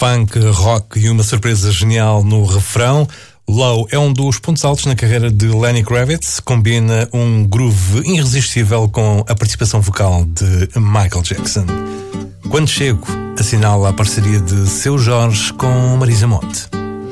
funk, rock e uma surpresa genial no refrão. Low é um dos pontos altos na carreira de Lenny Kravitz, combina um groove irresistível com a participação vocal de Michael Jackson. Quando Chego assinala a parceria de Seu Jorge com Marisa Monte.